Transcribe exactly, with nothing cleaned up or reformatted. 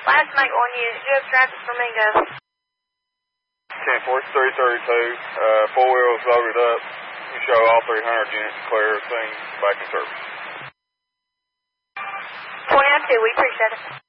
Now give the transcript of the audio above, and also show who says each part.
Speaker 1: Last Mike one unit, do you have traffic for Mingo?
Speaker 2: ten forty-three thirty-two, uh, four wheels loaded up. You show all three hundred units clear, everything back in service.
Speaker 1: twenty oh two, we appreciate it.